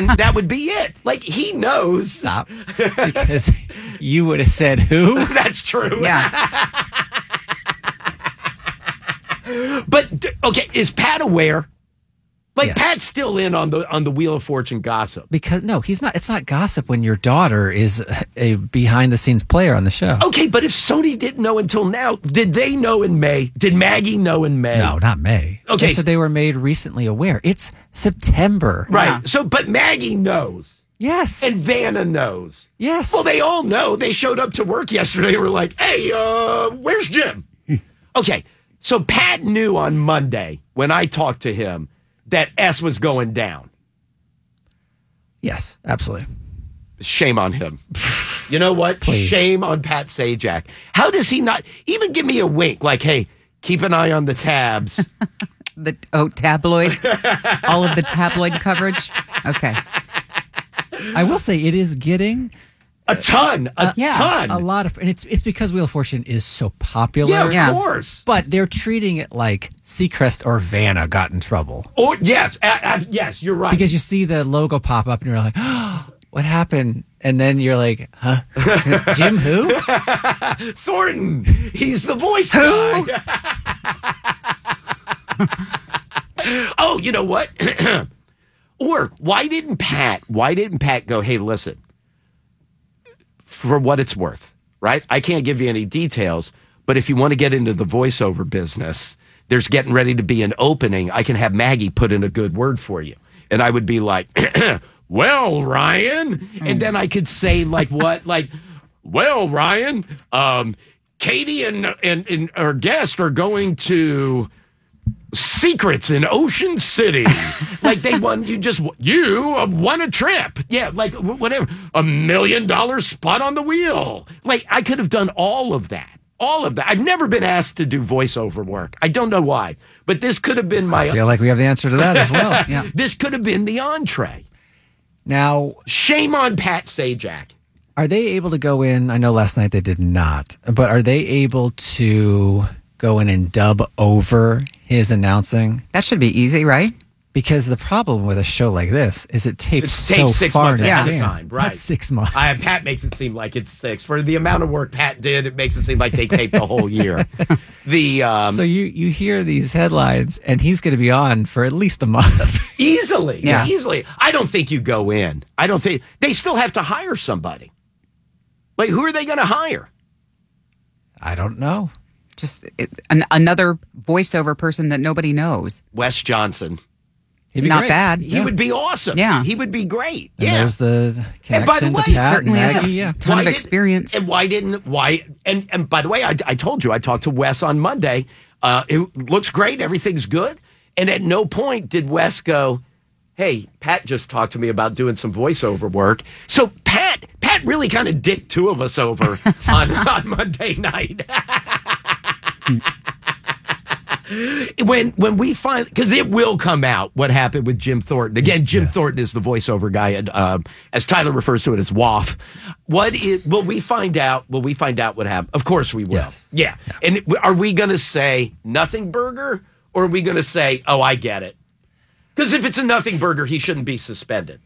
then that would be it. Like, he knows. Stop. Because you would have said who? That's true. Yeah. But, okay, is Pat aware? Like, Yes. Pat's still in on the Wheel of Fortune gossip. Because, no, he's not. It's not gossip when your daughter is a behind-the-scenes player on the show. Okay, but if Sony didn't know until now, did they know in May? Did Maggie know in May? No, not May. Okay. So they were made recently aware. It's September. Right. Yeah. So, but Maggie knows. Yes. And Vanna knows. yes. Well, they all know. They showed up to work yesterday and were like, hey, where's Jim? Okay, so Pat knew on Monday when I talked to him that S was going down. Yes, absolutely. Shame on him. You know what? Please. Shame on Pat Sajak. How does he not even give me a wink like, hey, keep an eye on the tabs? Tabloids, all of the tabloid coverage. Okay. I will say it is getting A ton. a lot of, and it's because Wheel of Fortune is so popular. Yeah, of Yeah. course. But they're treating it like Seacrest or Vanna got in trouble. Or yes, yes, you're right. Because you see the logo pop up and you're like, oh, what happened? And then you're like, huh? Jim who? Thornton, he's the voice guy. Oh, you know what? Or why didn't Pat go, hey, listen, for what it's worth, right? I can't give you any details, but if you want to get into the voiceover business, there's getting ready to be an opening. I can have Maggie put in a good word for you. And I would be like, well, Ryan. And then I could say like what? Like, well, Ryan, Katie and our guest are going to Secrets in Ocean City. Like they won, you won a trip. Yeah, like whatever. $1 million spot on the wheel. Like I could have done all of that. All of that. I've never been asked to do voiceover work. I don't know why, but this could have been I feel like we have the answer to that as well. Yeah. This could have been the entree. Now, Shame on Pat Sajak. are they able to go in? I know last night they did not, but are they able to go in and dub over his announcing? That should be easy, right? Because the problem with a show like this is it tapes It's so taped 6 far months in ahead of advance. time, It's right. not 6 months. Pat makes it seem like it's 6. For the amount of work Pat did, it makes it seem like they taped the whole year. So you hear these headlines, and he's going to be on for at least a month. Easily. Yeah. Easily. I don't think you go in. I don't think they still have to hire somebody. Like, who are they going to hire? I don't know. Just another voiceover person that nobody knows. Wes Johnson. He'd be Not great. bad. He would be awesome. Yeah. He would be great. And yeah. there's the And by the connection to way, Pat he and certainly has Maggie. a Yeah. ton of didn't- experience. And and by the way, I told you, I talked to Wes on Monday. It looks great. Everything's good. And at no point did Wes go, hey, Pat just talked to me about doing some voiceover work. So Pat really kind of dicked two of us over on Monday night. When we find, because it will come out what happened with Jim Thornton. Again, Jim Thornton is the voiceover guy, and as Tyler refers to it as WAF. Will we find out? Will we find out what happened? Of course we will. Yes. Yeah. And are we going to say nothing burger, or are we going to say, oh, I get it? Because if it's a nothing burger, he shouldn't be suspended.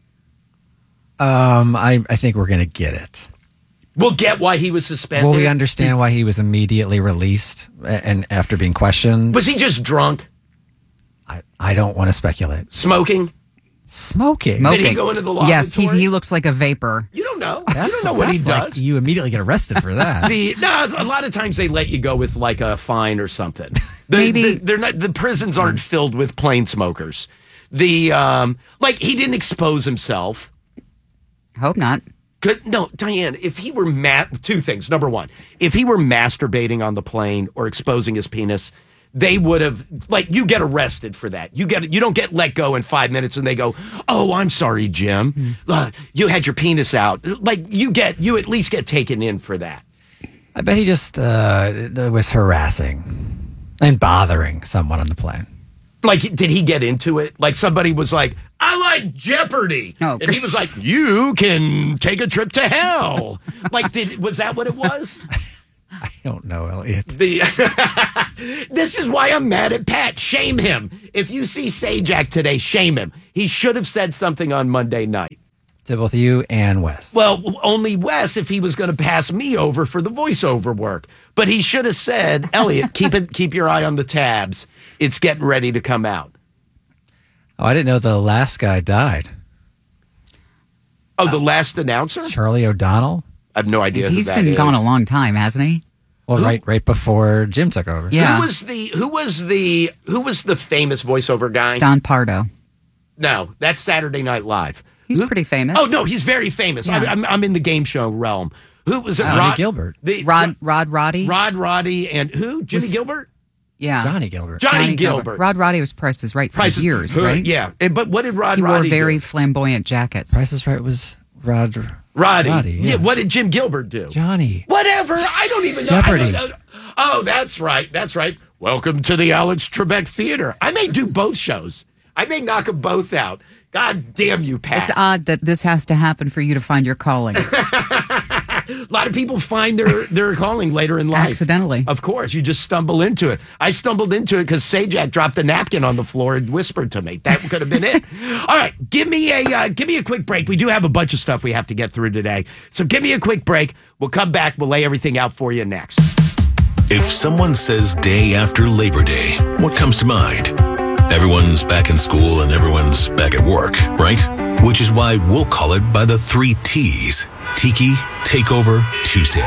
I think we're going to get it. We'll get why he was suspended. Will we understand why he was immediately released and after being questioned? Was he just drunk, I don't want to speculate. smoking? Smoking. Did he go into the laboratory? Yes, he looks like a vapor. You don't know. You don't know what he that's does. like you immediately get arrested for that. A lot of times they let you go with like a fine or something. Maybe- they're not. The prisons aren't filled with plain smokers. He didn't expose himself. Hope not. No, Diane, if he were two things. Number one, if he were masturbating on the plane or exposing his penis, they would have, you get arrested for that. You don't get let go in 5 minutes and they go, oh, I'm sorry, Jim. You had your penis out. You at least get taken in for that. I bet he just was harassing and bothering someone on the plane. Did he get into it? Somebody was like, I like Jeopardy. Oh. And he was like, you can take a trip to hell. Was that what it was? I don't know, Elliot. This is why I'm mad at Pat. Shame him. If you see Sajak today, shame him. He should have said something on Monday night. To both you and Wes. Well, only Wes if he was going to pass me over for the voiceover work. But he should have said, Elliot, keep your eye on the tabs. It's getting ready to come out. Oh, I didn't know the last guy died. Oh, the last announcer? Charlie O'Donnell? I have no idea who He's that been is. gone a long time, hasn't he? Well, right before Jim took over. Yeah. Who was the famous voiceover guy? Don Pardo. No, that's Saturday Night Live. He's pretty famous. Oh no, he's very famous. Yeah. I'm in the game show realm. Who was it? Johnny Gilbert. Rod Roddy. Rod Roddy and who? Jimmy Gilbert? Yeah. Johnny Gilbert. Johnny Gilbert. Rod Roddy was Price is Right for years, right? Yeah. But what did Rod He wore Roddy very do? flamboyant jackets. Price is Right was Roddy. Yeah. What did Jim Gilbert do? Johnny. Whatever. I don't even know. Jeopardy. I don't know. Oh, that's right. That's right. Welcome to the Alex Trebek Theater. I may do both shows. I may knock them both out. God damn you, Pat. It's odd that this has to happen for you to find your calling. A lot of people find their calling later in life. Accidentally. Of course. You just stumble into it. I stumbled into it because Sajak dropped a napkin on the floor and whispered to me. That could have been it. All right. Give me a quick break. We do have a bunch of stuff we have to get through today. So give me a quick break. We'll come back. We'll lay everything out for you next. If someone says day after Labor Day, what comes to mind? Everyone's back in school and everyone's back at work, right? Which is why we'll call it by the 3 T's. Tiki Takeover Tuesday.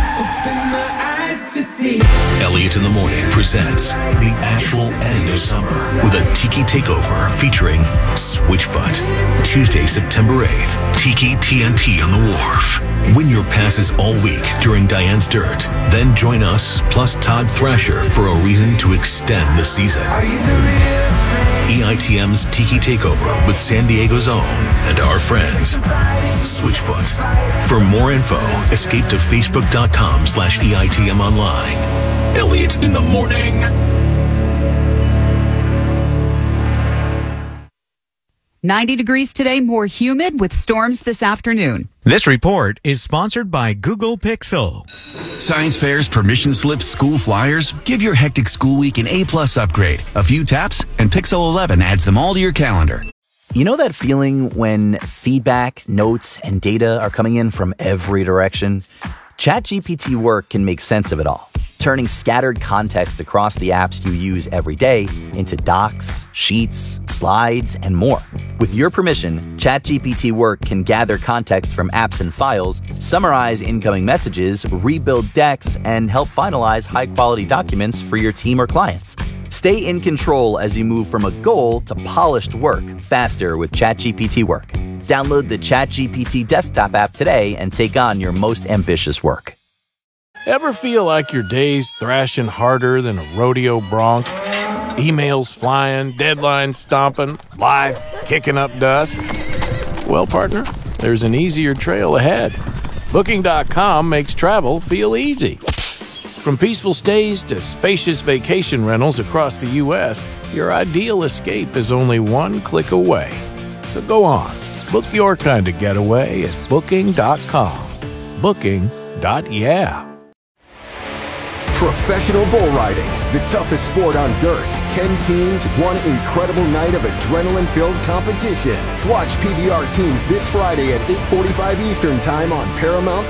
Elliot in the Morning presents the actual end of summer with a Tiki Takeover featuring Switchfoot. Tuesday, September 8th, Tiki TNT on the Wharf. Win your passes all week during Diane's Dirt. Then join us plus Todd Thrasher for a reason to extend the season. EITM's Tiki Takeover with San Diego's own and our friends, Switchfoot. For more info, escape to facebook.com/EITM online. Elliot in the Morning. 90 degrees today, more humid with storms this afternoon. This report is sponsored by Google Pixel. Science fairs, permission slips, school flyers. Give your hectic school week an A+ upgrade. A few taps, and Pixel 11 adds them all to your calendar. You know that feeling when feedback, notes, and data are coming in from every direction? ChatGPT Work can make sense of it all, turning scattered context across the apps you use every day into docs, sheets, slides, and more. With your permission, ChatGPT Work can gather context from apps and files, summarize incoming messages, rebuild decks, and help finalize high-quality documents for your team or clients. Stay in control as you move from a goal to polished work faster with ChatGPT Work. Download the ChatGPT desktop app today and take on your most ambitious work. Ever feel like your day's thrashing harder than a rodeo bronc? Emails flying, deadlines stomping, life kicking up dust? Well, partner, there's an easier trail ahead. Booking.com makes travel feel easy. From peaceful stays to spacious vacation rentals across the U.S., your ideal escape is only one click away. So go on, book your kind of getaway at Booking.com. Booking.yeah. Professional bull riding, the toughest sport on dirt. 10 teams, one incredible night of adrenaline-filled competition. Watch PBR teams this Friday at 8:45 Eastern Time on Paramount+.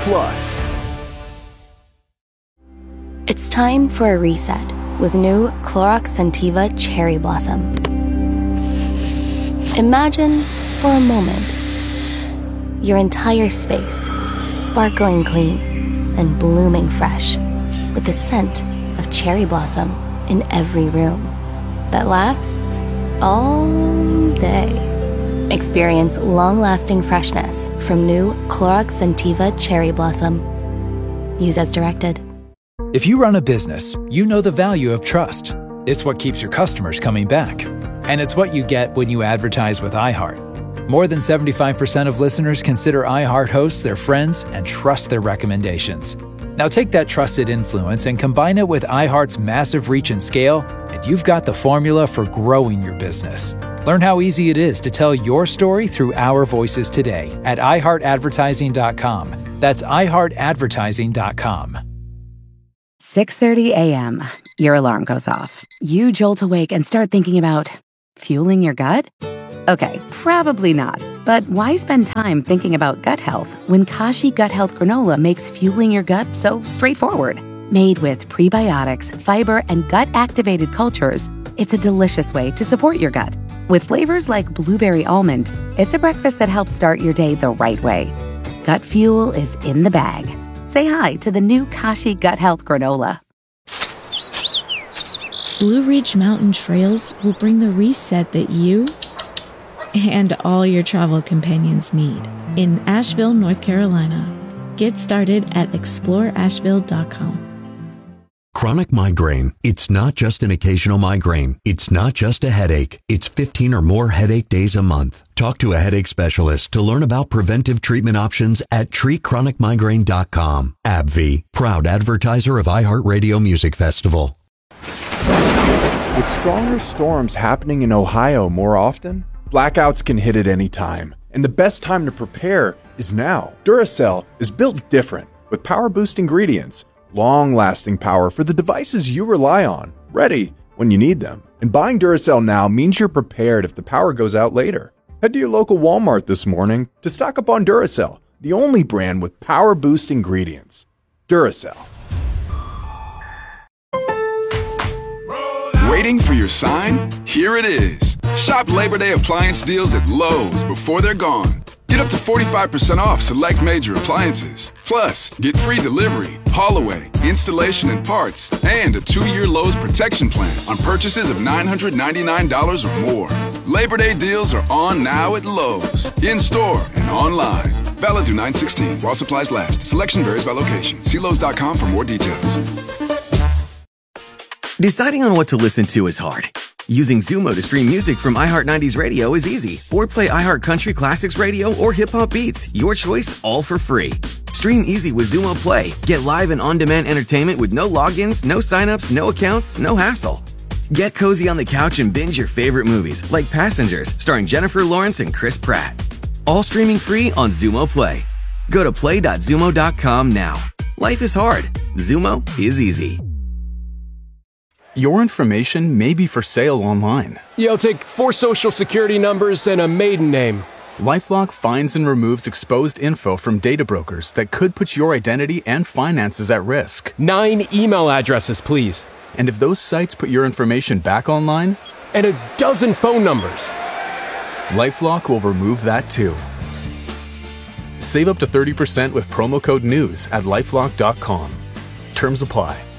It's time for a reset with new Clorox Scentiva Cherry Blossom. Imagine, for a moment, your entire space sparkling clean and blooming fresh with the scent of cherry blossom in every room that lasts all day. Experience long-lasting freshness from new Clorox Scentiva Cherry Blossom. Use as directed. If you run a business, you know the value of trust. It's what keeps your customers coming back. And it's what you get when you advertise with iHeart. More than 75% of listeners consider iHeart hosts their friends and trust their recommendations. Now take that trusted influence and combine it with iHeart's massive reach and scale, and you've got the formula for growing your business. Learn how easy it is to tell your story through our voices today at iHeartAdvertising.com. That's iHeartAdvertising.com. 6:30 a.m. Your alarm goes off. You jolt awake and start thinking about fueling your gut? Okay, probably not. But why spend time thinking about gut health when Kashi Gut Health Granola makes fueling your gut so straightforward? Made with prebiotics, fiber, and gut-activated cultures, it's a delicious way to support your gut. With flavors like blueberry almond, it's a breakfast that helps start your day the right way. Gut fuel is in the bag. Say hi to the new Kashi Gut Health Granola. Blue Ridge Mountain Trails will bring the reset that you and all your travel companions need in Asheville, North Carolina. Get started at exploreasheville.com. Chronic migraine. It's not just an occasional migraine. It's not just a headache. It's 15 or more headache days a month. Talk to a headache specialist to learn about preventive treatment options at treatchronicmigraine.com. AbbVie, proud advertiser of iHeartRadio Music Festival. With stronger storms happening in Ohio more often, blackouts can hit at any time, and the best time to prepare is now. Duracell is built different, with power-boost ingredients, long-lasting power for the devices you rely on, ready when you need them. And buying Duracell now means you're prepared if the power goes out later. Head to your local Walmart this morning to stock up on Duracell, the only brand with power-boost ingredients. Duracell. Waiting for your sign? Here it is. Shop Labor Day appliance deals at Lowe's before they're gone. Get up to 45% off select major appliances. Plus, get free delivery, haul away, installation and parts, and a 2-year Lowe's protection plan on purchases of $999 or more. Labor Day deals are on now at Lowe's, in-store and online. Valid through 9/16 while supplies last. Selection varies by location. See Lowe's.com for more details. Deciding on what to listen to is hard. Using Zumo to stream music from iHeart 90s Radio is easy. Or play iHeart Country Classics Radio or Hip Hop Beats. Your choice, all for free. Stream easy with Zumo Play. Get live and on-demand entertainment with no logins, no signups, no accounts, no hassle. Get cozy on the couch and binge your favorite movies, like Passengers, starring Jennifer Lawrence and Chris Pratt. All streaming free on Zumo Play. Go to play.zumo.com now. Life is hard. Zumo is easy. Your information may be for sale online. Yeah, I'll take 4 social security numbers and a maiden name. LifeLock finds and removes exposed info from data brokers that could put your identity and finances at risk. 9 email addresses, please. And if those sites put your information back online? And a dozen phone numbers. LifeLock will remove that too. Save up to 30% with promo code NEWS at LifeLock.com. Terms apply.